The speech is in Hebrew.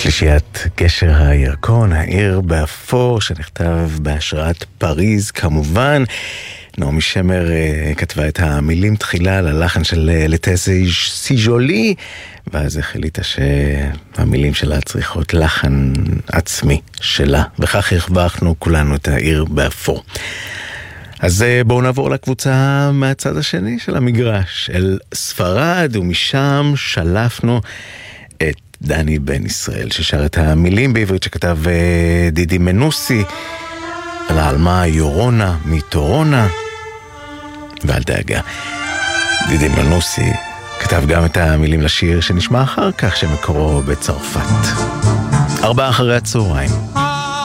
שלישיית גשר הירקון, העיר באפור, שנכתב בהשראת פריז כמובן. נעמי שמר כתבה את המילים תחילה ללחן של לטזה סיז'ולי, ואז החליטה שהמילים שלה צריכות לחן עצמי שלה, וכך הרווחנו כולנו את העיר באפור. אז בואו נעבור לקבוצה מהצד השני של המגרש, אל ספרד, ומשם שלפנו את דני בן ישראל, ששר את המילים בעברית שכתב דידי מנוסי, על העלמה יורונה מטורונה, ואל דאגה, דידי מנוסי כתב גם את המילים לשיר שנשמע אחר כך, שמקורו בצרפת. 4 אחרי הצהריים.